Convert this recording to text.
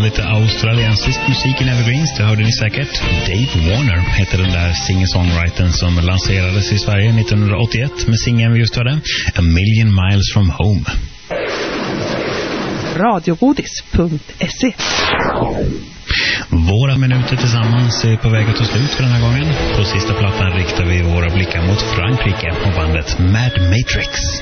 lite australiensisk musik i Evergreens, det hörde ni säkert. Dave Warner heter den där singer-songwritern som lanserades i Sverige 1981 med singeln vi just hörde, A Million Miles From Home. Radiogodis.se. Våra minuter tillsammans är på väg att ta slut för den här gången. På sista plattan riktar vi våra blickar mot Frankrike och bandet Mad Matrix.